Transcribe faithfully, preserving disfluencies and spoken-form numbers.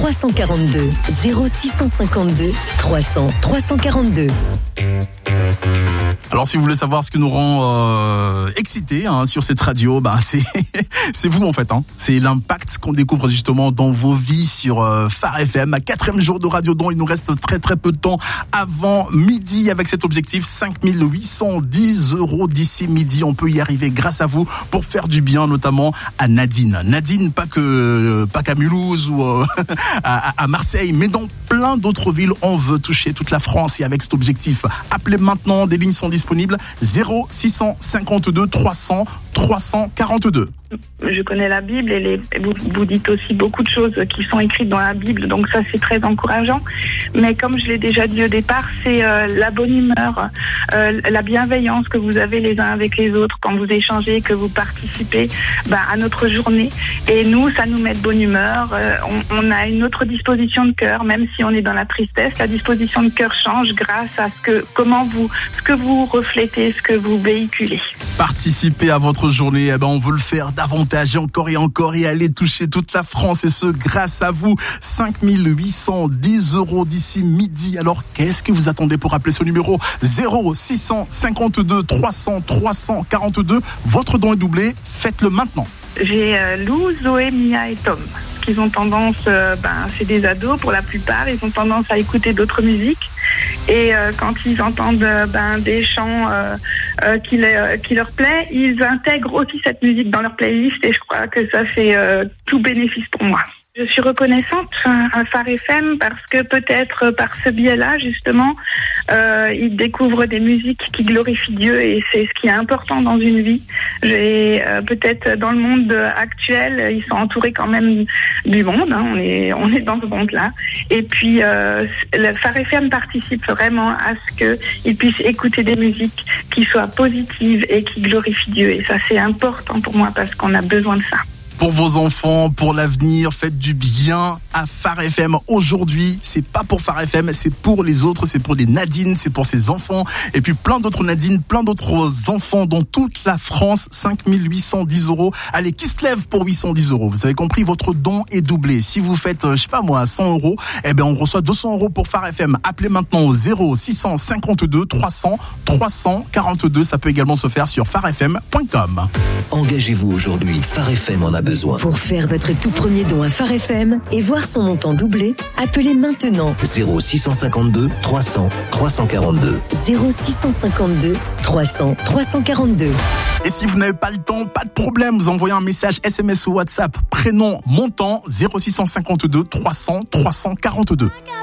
trois cent quarante-deux. zéro six cent cinquante-deux trois cents trois cent quarante-deux. Alors si vous voulez savoir ce qui nous rend euh, excités hein, sur cette radio, bah c'est c'est vous en fait. Hein. C'est l'impact qu'on découvre justement dans vos vies sur euh, Phare F M. Quatrième jour de Radio Don, il nous reste très très peu de temps avant midi avec cet objectif cinq mille huit cent dix euros d'ici midi. On peut y arriver grâce à vous pour faire du bien, notamment à Nadine. Nadine, pas que pas qu'à Mulhouse ou euh, à, à Marseille, mais dans plein d'autres villes. On veut toucher toute la France et avec cet objectif, appelez maintenant, des lignes sont disponibles. Zéro six cent cinquante-deux trois cents trois cent quarante-deux. Je connais la Bible et les, vous, vous dites aussi beaucoup de choses qui sont écrites dans la Bible, donc ça c'est très encourageant. Mais comme je l'ai déjà dit au départ, c'est euh, la bonne humeur, euh, la bienveillance que vous avez les uns avec les autres quand vous échangez, que vous participez bah, à notre journée. Et nous, ça nous met de bonne humeur. Euh, on, on a une autre disposition de cœur, même si on est dans la tristesse. La disposition de cœur change grâce à ce que, comment vous, ce que vous reflétez, ce que vous véhiculez. Participez à votre journée, eh ben on veut le faire davantage, encore et encore, et aller toucher toute la France, et ce grâce à vous. Cinq mille huit cent dix euros d'ici midi. Alors qu'est-ce que vous attendez pour appeler ce numéro? Zéro six cent cinquante-deux trois cents trois cent quarante-deux. Votre don est doublé, faites-le maintenant. J'ai euh, Lou, Zoé, Mia et Tom. Ils ont tendance, euh, ben, c'est des ados pour la plupart, ils ont tendance à écouter d'autres musiques. Et euh, quand ils entendent euh, ben, des chants euh, euh, qui, le, qui leur plaît, ils intègrent aussi cette musique dans leur playlist et je crois que ça fait euh, tout bénéfice pour moi. Je suis reconnaissante à Phare F M parce que peut-être par ce biais-là, justement, euh, ils découvrent des musiques qui glorifient Dieu et c'est ce qui est important dans une vie. J'ai euh, peut-être dans le monde actuel, ils sont entourés quand même du monde. Hein, on est on est dans ce monde-là. Et puis euh, le Phare F M participe vraiment à ce qu'ils puissent écouter des musiques qui soient positives et qui glorifient Dieu. Et ça, c'est important pour moi parce qu'on a besoin de ça. Pour vos enfants, pour l'avenir, faites du bien à Phare F M. Aujourd'hui, c'est pas pour Phare F M, c'est pour les autres, c'est pour les Nadine, c'est pour ses enfants, et puis plein d'autres Nadine, plein d'autres enfants dans toute la France. Cinq mille huit cent dix euros. Allez, qui se lève pour huit cent dix euros? Vous avez compris, votre don est doublé. Si vous faites, je sais pas moi, cent euros, eh ben, on reçoit deux cents euros pour Phare F M. Appelez maintenant au zéro six cent cinquante-deux trois cents trois cent quarante-deux. Ça peut également se faire sur phare f m point com. Engagez-vous aujourd'hui. Phare F M en a besoin. Pour faire votre tout premier don à Phare F M et voir son montant doublé, appelez maintenant zéro six cent cinquante-deux trois cents trois cent quarante-deux. zéro six cent cinquante-deux trois cents trois cent quarante-deux. Et si vous n'avez pas le temps, pas de problème, vous envoyez un message S M S ou WhatsApp, prénom, montant, zéro six cent cinquante-deux trois cents trois cent quarante-deux.